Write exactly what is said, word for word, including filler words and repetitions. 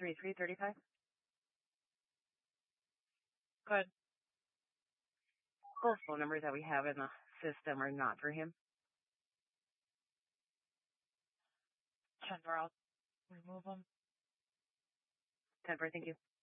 three three three five. Go ahead. Both phone numbers that we have in the system are not for him. Chandra, I'll remove them. ten four, thank you.